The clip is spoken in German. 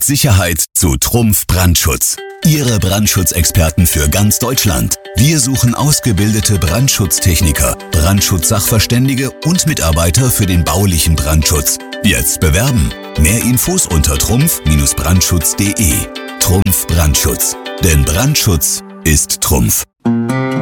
Sicherheit zu Trumpf Brandschutz. Ihre Brandschutzexperten für ganz Deutschland. Wir suchen ausgebildete Brandschutztechniker, Brandschutzsachverständige und Mitarbeiter für den baulichen Brandschutz. Jetzt bewerben. Mehr Infos unter trumpf-brandschutz.de. Trumpf Brandschutz. Denn Brandschutz ist Trumpf.